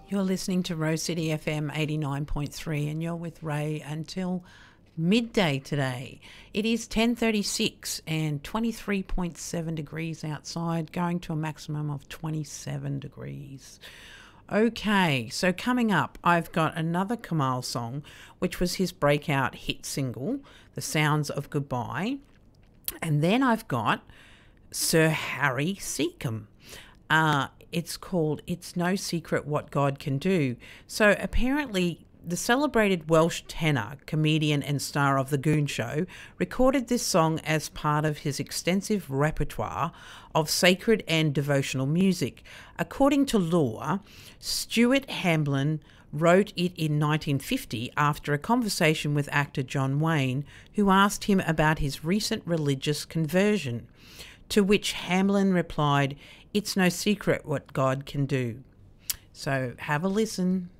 You're listening to Rose City FM 89.3 and you're with Ray until midday today. It is 10:36 and 23.7 degrees outside, going to a maximum of 27 degrees. Okay, so coming up, I've got another Kamal song, which was his breakout hit single, The Sounds of Goodbye. And then I've got Sir Harry Seacombe. It's called It's No Secret What God Can Do. So apparently the celebrated Welsh tenor, comedian and star of The Goon Show recorded this song as part of his extensive repertoire of sacred and devotional music. According to lore, Stuart Hamblin wrote it in 1950 after a conversation with actor John Wayne, who asked him about his recent religious conversion, to which Hamblin replied, "It's no secret what God can do." So have a listen.